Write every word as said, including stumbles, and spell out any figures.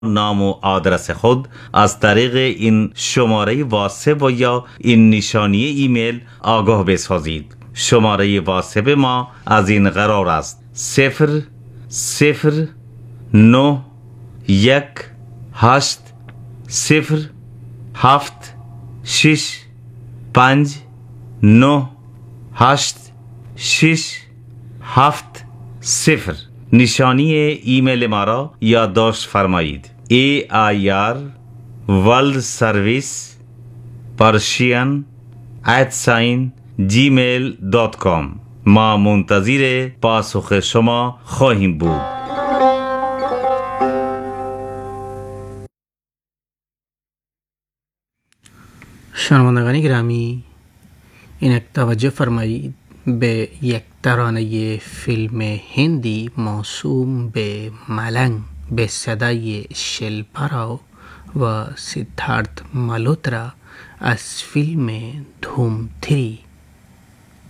نام و آدرس خود از طریق این شماره واتساپ و یا این نشانی ایمیل آگاه بسازید. شماره واتساپ ما از این قرار است: صفر صفر نه یک هشت صفر هفت شش پنج نه هشت شش هفت صفر. نشانی ایمیل ما را یادداشت فرمایید: ای آی آر ورلد سرویس پرشین ات ساین جیمیل دات کام. ما منتظر پاسخ شما خواهیم بود. شنوندگان گرامی، اینک توجه فرمایید به یک ترانه فیلم هندی موسوم به ملنگ به صدای شیلپا راو و سیدھارتھ ملہوترا از فیلم دھوم تری.